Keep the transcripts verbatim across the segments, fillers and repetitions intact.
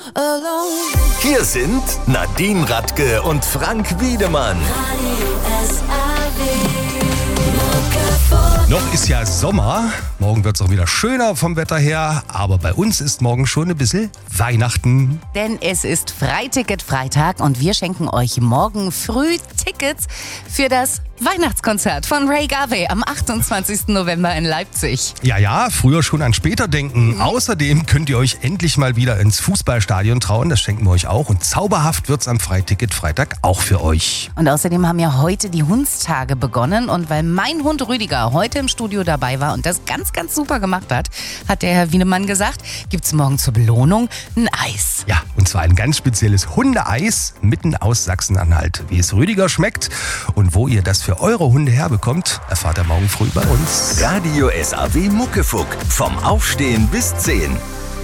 Hier sind Nadine Radke und Frank Wiedemann. Noch ist ja Sommer, morgen wird es auch wieder schöner vom Wetter her, aber bei uns ist morgen schon ein bisschen Weihnachten. Denn es ist Freiticket-Freitag und wir schenken euch morgen früh Tickets für das Weihnachtskonzert von Ray Garvey am achtundzwanzigsten November in Leipzig. Ja, ja, früher schon an später denken. Mhm. Außerdem könnt ihr euch endlich mal wieder ins Fußballstadion trauen, das schenken wir euch auch. Und zauberhaft wird's am Freiticket-Freitag auch für euch. Und außerdem haben ja heute die Hundstage begonnen und weil mein Hund Rüdiger heute im Studio dabei war und das ganz, ganz super gemacht hat, hat der Herr Wiedemann gesagt, gibt's morgen zur Belohnung ein Eis. Ja, und zwar ein ganz spezielles Hundeeis mitten aus Sachsen-Anhalt. Wie es Rüdiger schmeckt und wo ihr das für eure Hunde herbekommt, erfahrt ihr morgen früh bei uns. Radio S A W Muckefuck. Vom Aufstehen bis zehn.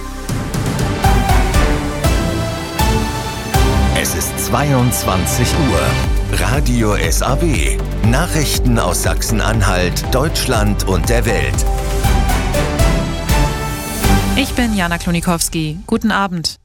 Es ist zweiundzwanzig Uhr. Radio S A W. Nachrichten aus Sachsen-Anhalt, Deutschland und der Welt. Ich bin Jana Klonikowski. Guten Abend.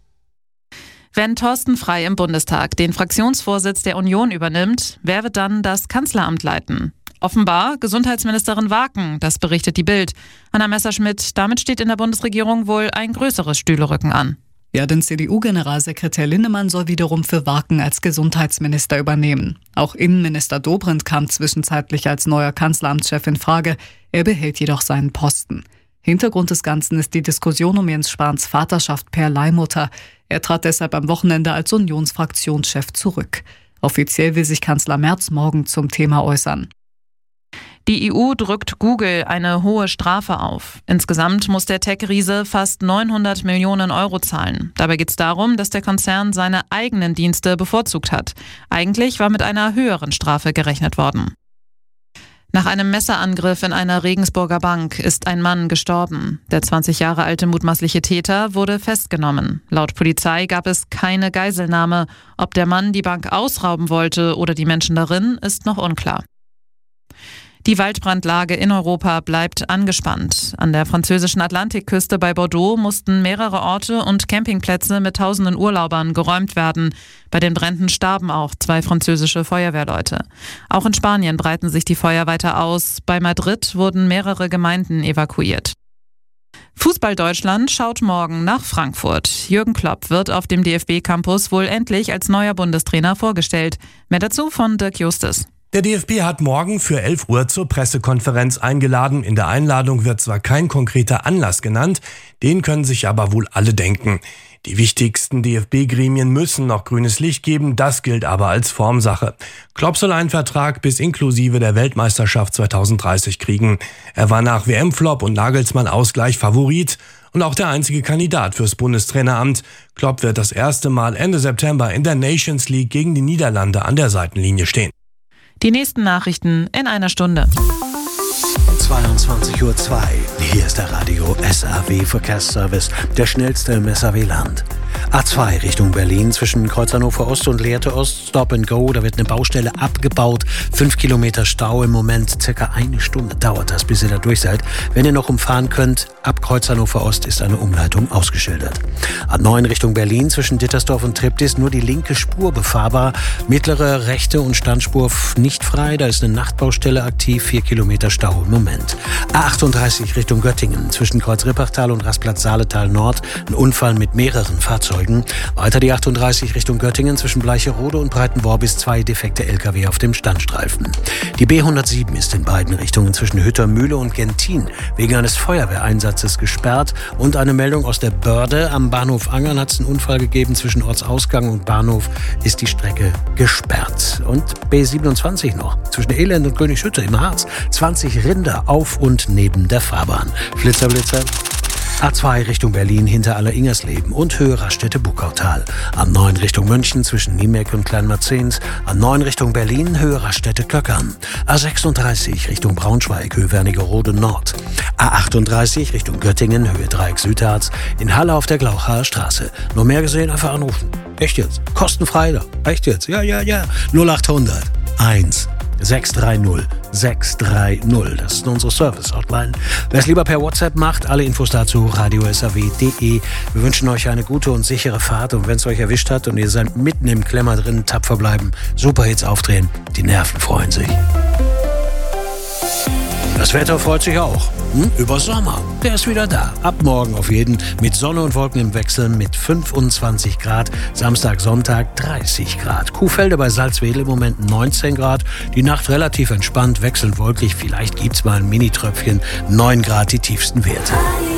Wenn Thorsten Frey im Bundestag den Fraktionsvorsitz der Union übernimmt, wer wird dann das Kanzleramt leiten? Offenbar Gesundheitsministerin Waken, das berichtet die Bild. Anna Messerschmidt, damit steht in der Bundesregierung wohl ein größeres Stühlerücken an. Ja, denn C D U-Generalsekretär Linnemann soll wiederum für Waken als Gesundheitsminister übernehmen. Auch Innenminister Dobrindt kam zwischenzeitlich als neuer Kanzleramtschef in Frage. Er behält jedoch seinen Posten. Hintergrund des Ganzen ist die Diskussion um Jens Spahns Vaterschaft per Leihmutter. Er trat deshalb am Wochenende als Unionsfraktionschef zurück. Offiziell will sich Kanzler Merz morgen zum Thema äußern. Die E U drückt Google eine hohe Strafe auf. Insgesamt muss der Tech-Riese fast neunhundert Millionen Euro zahlen. Dabei geht es darum, dass der Konzern seine eigenen Dienste bevorzugt hat. Eigentlich war mit einer höheren Strafe gerechnet worden. Nach einem Messerangriff in einer Regensburger Bank ist ein Mann gestorben. Der zwanzig Jahre alte mutmaßliche Täter wurde festgenommen. Laut Polizei gab es keine Geiselnahme. Ob der Mann die Bank ausrauben wollte oder die Menschen darin, ist noch unklar. Die Waldbrandlage in Europa bleibt angespannt. An der französischen Atlantikküste bei Bordeaux mussten mehrere Orte und Campingplätze mit tausenden Urlaubern geräumt werden. Bei den Bränden starben auch zwei französische Feuerwehrleute. Auch in Spanien breiten sich die Feuer weiter aus. Bei Madrid wurden mehrere Gemeinden evakuiert. Fußball Deutschland schaut morgen nach Frankfurt. Jürgen Klopp wird auf dem D F B-Campus wohl endlich als neuer Bundestrainer vorgestellt. Mehr dazu von Dirk Justus. Der D F B hat morgen für elf Uhr zur Pressekonferenz eingeladen. In der Einladung wird zwar kein konkreter Anlass genannt, den können sich aber wohl alle denken. Die wichtigsten D F B-Gremien müssen noch grünes Licht geben, das gilt aber als Formsache. Klopp soll einen Vertrag bis inklusive der Weltmeisterschaft zweitausenddreißig kriegen. Er war nach W M-Flop und Nagelsmann-Ausgleich Favorit und auch der einzige Kandidat fürs Bundestraineramt. Klopp wird das erste Mal Ende September in der Nations League gegen die Niederlande an der Seitenlinie stehen. Die nächsten Nachrichten in einer Stunde. zweiundzwanzig Uhr zwei. Hier ist der Radio S A W Verkehrsservice, der schnellste im S A W-Land. A zwei Richtung Berlin zwischen Kreuz Hannover Ost und Lehrte Ost, Stop and Go. Da wird eine Baustelle abgebaut. Fünf Kilometer Stau im Moment. Circa eine Stunde dauert das, bis ihr da durch seid. Wenn ihr noch umfahren könnt, ab Kreuz Hannover Ost ist eine Umleitung ausgeschildert. A neun Richtung Berlin zwischen Dittersdorf und Treptow nur die linke Spur befahrbar. Mittlere, rechte und Standspur nicht frei. Da ist eine Nachtbaustelle aktiv. Vier Kilometer Stau im Moment. A achtunddreißig Richtung Göttingen zwischen Kreuz Rippachtal und Rastplatz Saaletal Nord. Ein Unfall mit mehreren Fahrzeugen. Weiter die achtunddreißig Richtung Göttingen zwischen Bleicherode und Breitenworbis zwei defekte L K W auf dem Standstreifen. Die B hundertsieben ist in beiden Richtungen zwischen Hüttermühle und Gentin wegen eines Feuerwehreinsatzes gesperrt und eine Meldung aus der Börde. Am Bahnhof Angern hat es einen Unfall gegeben. Zwischen Ortsausgang und Bahnhof ist die Strecke gesperrt. Und B siebenundzwanzig noch zwischen Elend und Königshütte im Harz. zwanzig Rinder auf und neben der Fahrbahn. Flitzer, Blitzer. A zwei Richtung Berlin hinter Aller-Ingersleben und Höhe Raststätte Buckautal. A neun Richtung München zwischen Niemek und Kleinmarzens. A neun Richtung Berlin Höhe Raststätte Köckern. A sechsunddreißig Richtung Braunschweig Höhe Wernigerode Nord. A achtunddreißig Richtung Göttingen Höhe Dreieck Südharz. In Halle auf der Glauchaer Straße. Noch mehr gesehen, einfach anrufen. Echt jetzt? Kostenfrei da. Echt jetzt? Ja, ja, ja. null achthundert eins sechs drei null sechs drei null. Das ist unsere Service-Hotline. Wer es lieber per WhatsApp macht, alle Infos dazu radio s a w punkt de. Wir wünschen euch eine gute und sichere Fahrt und wenn es euch erwischt hat und ihr seid mitten im Klemmer drin, tapfer bleiben, Superhits aufdrehen, die Nerven freuen sich. Das Wetter freut sich auch. Hm? Über Sommer. Der ist wieder da. Ab morgen auf jeden. Mit Sonne und Wolken im Wechsel mit fünfundzwanzig Grad. Samstag, Sonntag dreißig Grad. Kuhfelde bei Salzwedel im Moment neunzehn Grad. Die Nacht relativ entspannt, wechselnd wolkig. Vielleicht gibt's mal ein Mini-Tröpfchen. neun Grad die tiefsten Werte.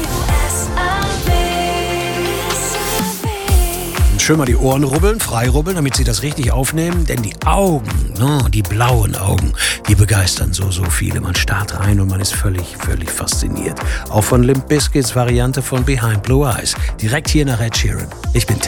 Schön mal die Ohren rubbeln, frei rubbeln, damit sie das richtig aufnehmen. Denn die Augen, no, die blauen Augen, die begeistern so, so viele. Man starrt rein und man ist völlig, völlig fasziniert. Auch von Limp Bizkits Variante von Behind Blue Eyes. Direkt hier nach Ed Sheeran. Ich bin Tim.